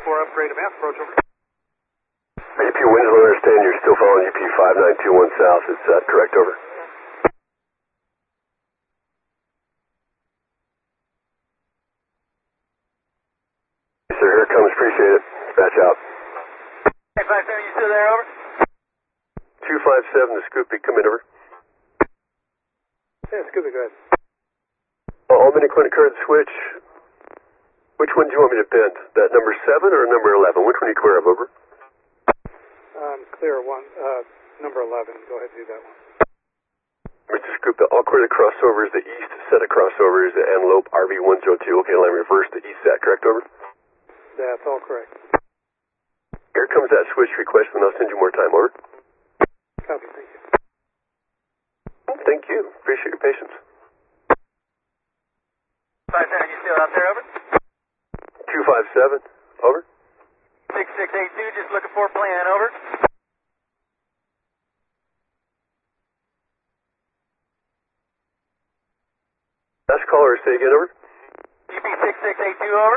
For upgrade of mass approach over. UP Winslow, understand you're still following UP 5921 south. Is that correct? Over. Sir, here it comes. Appreciate it. Dispatch out. Hey, 57, you still there? Over. 257, the Scoopy, come in. Over. Yeah, Scoopy, go ahead. Albany Clinic card switch. Which one do you want me to bend? That number 7 or number 11? Which one are you clear of? Over. Clear one. Number 11. Go ahead and do that one. Mr. Scoop, I'll clear the crossovers, the east set of crossovers, the Antelope RV102. Okay, line reverse the east set, correct? Over. That's all correct. Here comes that switch request, and I'll send you more time. Over. Copy, thank you. Thank you. Appreciate your patience. 57, you still out there? Over. 257. Over. 6682, just looking for a plan. Over. Last caller, say again. Over. UP 6682, over.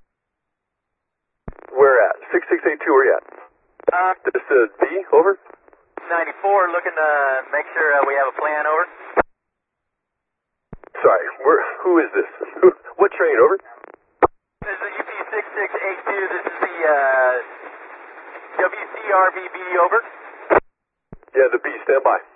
Where at? 6682, where you at? This is B, over. 94, looking to make sure we have a plan. Over. Sorry, who is this? What train? Over. This is UP 6682. This is the WCRVB. Over. Yeah, the B, stand by.